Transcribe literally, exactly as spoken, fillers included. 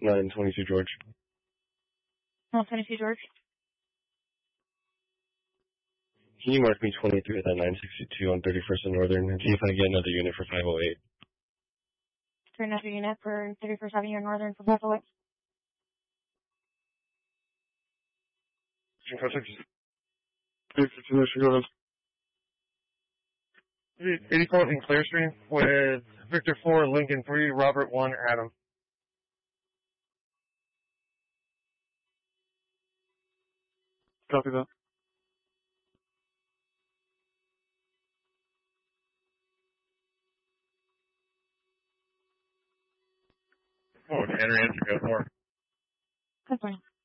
nine twenty-two George. nine twenty-two George. Can you mark me twenty-three at that nine sixty-two on thirty-first and Northern and see if I get another unit for five oh eight? For another unit for thirty-first Avenue and Northern for five oh eight. eighty-fourth and Clearstream with Victor four, Lincoln three, Robert one, Adam. Copy that. Oh, Henry, answer, go for. Good morning.